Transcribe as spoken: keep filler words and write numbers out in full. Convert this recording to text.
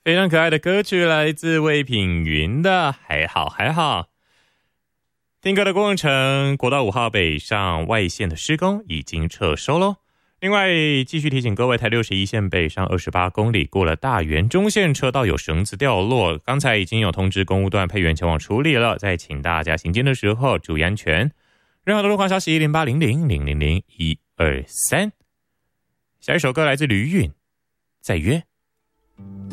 非常可爱的歌曲来自魏品云的还好还好。听歌的过程，国道五号北上外线的施工已经撤收咯。另外继续提醒各位，台六十一线北上二十八公里过了大园中线车道有绳子掉落，刚才已经有通知公务段配员前往处理了，再请大家行进的时候注意安全。任何的路况消息零八零零零零零一二三。下一首歌来自吕允，再约。